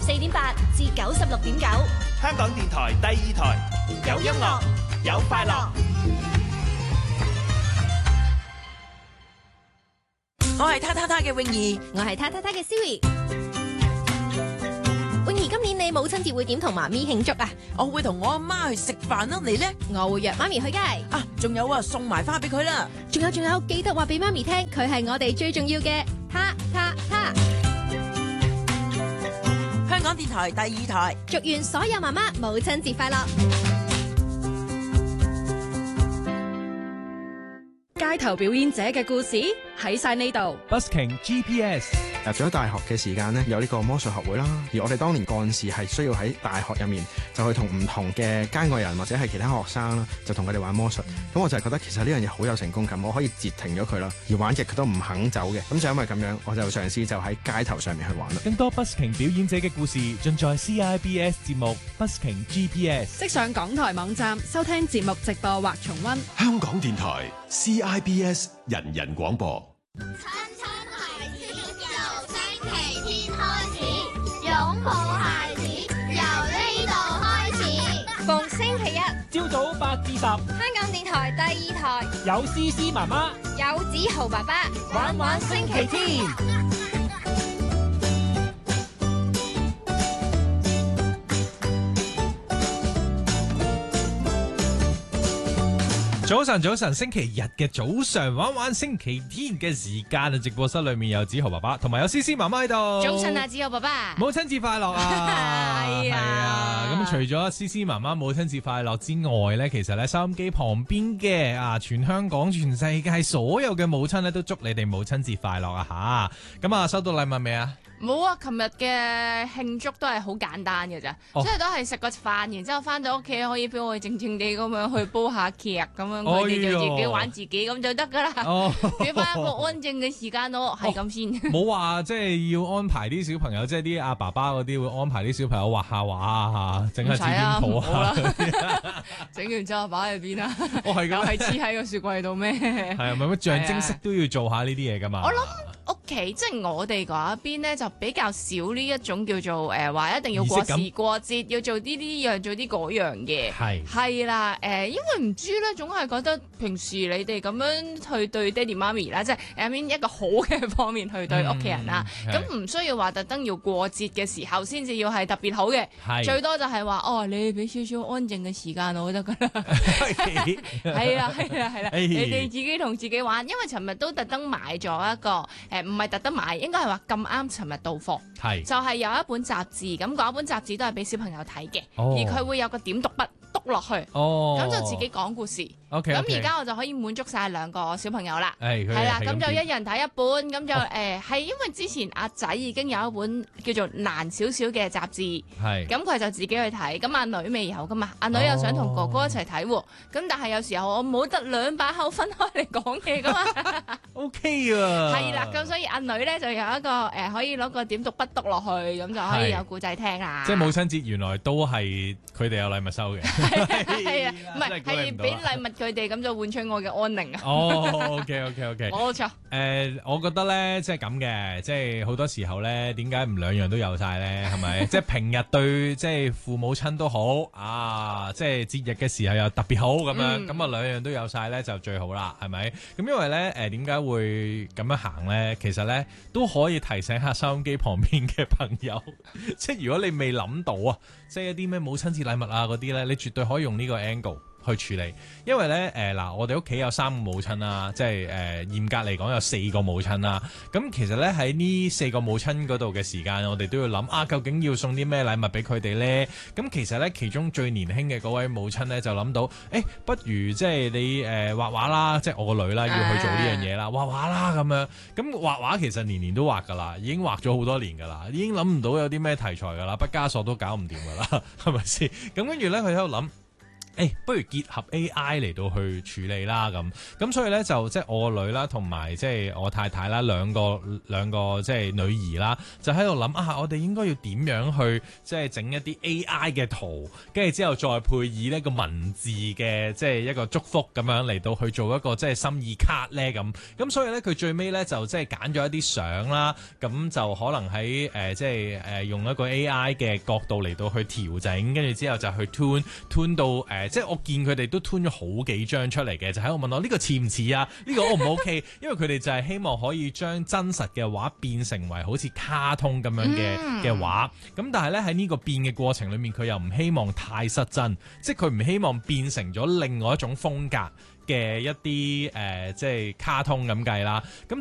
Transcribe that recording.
84.8至96.9， 香港電台第二台，有音樂，有快樂。 我係他嘅泳兒， 我係他嘅 Siri。泳兒，今年你母親節會點同媽咪慶祝啊？ 我會同我阿媽去食飯啦，你呢？ 我會約媽咪去街。 啊，仲有啊，送埋花俾佢啦。 仲有，記得話俾媽咪聽，佢係我哋最重要嘅他。 香港電台第二台， 祝願所有媽媽母親節快樂。 街頭表演者嘅故事喺晒呢度。 Busking GPS 入咗大學嘅時間呢，有呢個魔術學會啦。而我哋當年幹事係需要喺大學入面就去同唔同嘅街外人或者係其他學生啦，就同佢哋玩魔術。咁我就係覺得其實呢樣嘢好有成功感，我可以截停咗佢啦。而玩極佢都唔肯走嘅，咁就因為咁樣，我就嘗試就喺街頭上面去玩啦。 更多 Busking 表演者嘅故事盡在 CIBS 節目 Busking GPS。 即上港台網站收聽節目直播或重溫。 香港電台 CIBS 人人廣播。 親孩子由星期天開始，擁抱孩子由呢度開始。 逢星期一朝早8至10， 香港電台第二台有思思媽媽， 有子豪爸爸玩玩星期天。早晨，星期日嘅早上玩星期天嘅時間啊！直播室裏面有子豪爸爸同埋有思思媽媽喺度。 早晨啊，子豪爸爸， 母親節快樂啊！係啊，咁除咗思思媽媽母親節快樂之外呢，其實呢，收音機旁邊嘅全香港、全世界所有嘅母親呢，都祝你哋母親節快樂啊！吓，咁啊，收到禮物未啊？ 冇啊！琴日嘅慶祝都係好簡單嘅咋，即係都係食個飯，然之後翻到屋企可以俾我哋靜靜地咁樣去煲下劇咁樣，佢哋就自己玩自己咁就得噶啦。俾翻一個安靜嘅時間咯，係咁先。 冇話即係要安排啲小朋友，即係啲阿爸爸嗰啲會安排啲小朋友畫下畫啊，整下紙卷圖啊。 整完之後擺喺邊啊？ 哦，係咁， 係黐喺個雪櫃度咩？ 係啊，咪乜象徵式都要做下呢啲嘢噶嘛。 我諗屋企即係我哋嗰一邊咧，就比較少呢一種叫做話一定要過時過節，要做呢樣做啲嗰樣嘅。係啦，因為唔知咧，總係覺得平時你哋咁樣去對爹哋媽咪啦，即係一個好嘅方面去對屋企人啦。咁唔需要話特登要過節嘅時候先至要係特別好嘅。最多就係話你俾少少安靜嘅時間我得噶啦。係啦，你哋自己同自己玩。因為尋日都特登買咗一個唔係特登買，應該係話咁啱尋日到貨，就係有一本雜誌，咁嗰本雜誌都係俾小朋友睇嘅，而佢會有個點讀筆篤落去，咁就自己講故事。咁而家我就可以滿足晒兩個小朋友啦，係啦，咁就一人睇一本，咁就係因為之前阿仔已經有一本叫做難少少嘅雜誌，咁佢就自己去睇，咁阿女未有噶嘛，阿女又想同哥哥一齊睇喎，咁但係有時候我冇得兩把口分開嚟講嘢噶嘛 ，OK 啊， 係啦，咁所以阿女咧就有一個可以攞個點讀筆篤落去，咁就可以有故仔聽啦。 即係母親節原來都係佢哋有禮物收嘅， 係啊，唔係係俾禮物佢哋，咁就換取我嘅安寧啊。 OK， 冇錯。 我覺得咧，即係咁嘅，即係好多時候咧，點解唔兩樣都有晒咧？係咪？即係平日對即係父母親都好啊，即係節日嘅時候又特別好咁樣，咁啊兩樣都有晒咧就最好啦，係咪？咁因為咧點解會咁樣行咧？其實咧都可以提醒下收音機旁邊嘅朋友，即係如果你未諗到啊，即係一啲咩母親節禮物啊嗰啲咧，你絕對可以用呢個 angle去處理，因為咧我哋屋企有3個母親啦，即係嚴格嚟講有4個母親啦。咁其實咧喺呢4個母親嗰度嘅時間，我哋都要諗究竟要送啲咩禮物俾佢哋咧？咁其實咧其中最年輕嘅嗰位母親咧就諗到，不如即係你畫畫啦，即係我個女啦要去做呢樣嘢啦，畫畫啦咁樣。咁畫畫其實年年都畫噶啦，已經畫咗好多年噶啦，已經諗唔到有啲咩題材噶啦，畢加索都搞唔掂噶啦，係咪先？咁跟住咧佢喺度諗。 不如結合 AI 嚟到去處理啦咁所以咧就即係我個女啦，同埋即係我太太啦，兩個即係女兒啦，就喺度諗啊，我哋應該要點樣去即係整一啲 AI 嘅圖，跟住之後再配以呢個文字嘅即係一個祝福咁樣嚟到去做一個即係心意卡咧咁所以咧佢最尾咧就即係揀咗一啲相啦，咁就可能喺即係用一個 AI 嘅角度嚟到去調整，跟住之後就去 tune 到即係我見佢哋都 tune 咗好幾張出嚟嘅，就喺度問我呢個似唔似啊？呢個 O 唔 OK？ 因為佢哋就係希望可以將真實嘅畫變成為好似卡通咁樣嘅畫，咁但係咧喺呢個變嘅過程裏面，佢又唔希望太失真，即係佢唔希望變成咗另外一種風格嘅一啲即係卡通咁計啦，咁